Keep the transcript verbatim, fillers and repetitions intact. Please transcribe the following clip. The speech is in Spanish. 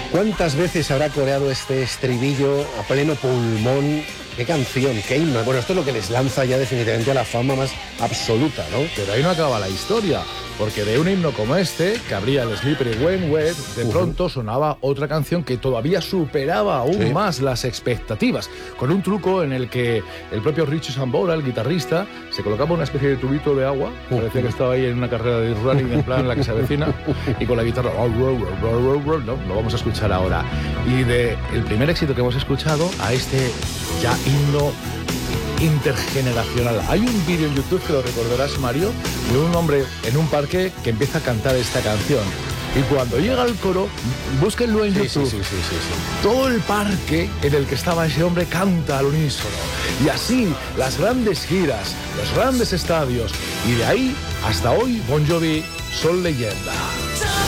¿Cuántas veces habrá coreado este estribillo a pleno pulmón? ¡Qué canción, qué himno! Bueno, esto es lo que les lanza ya definitivamente a la fama más absoluta, ¿no? Pero ahí no acaba la historia, porque de un himno como este, que abría el Slippery When Wet, de uh-huh. pronto sonaba otra canción que todavía superaba aún sí. más las expectativas, con un truco en el que el propio Richie Sambora, el guitarrista, se colocaba una especie de tubito de agua, uh-huh. parecía que estaba ahí en una carrera de running en plan en la que se avecina, y con la guitarra, no, lo vamos a escuchar ahora. Y de el primer éxito que hemos escuchado a este ya himno intergeneracional. Hay un vídeo en YouTube, que lo recordarás, Mario, de un hombre en un parque que empieza a cantar esta canción. Y cuando llega al coro, búsquenlo en sí, YouTube. Sí, sí, sí, sí, sí. Todo el parque en el que estaba ese hombre canta al unísono. Y así, las grandes giras, los grandes estadios. Y de ahí hasta hoy, Bon Jovi son leyenda.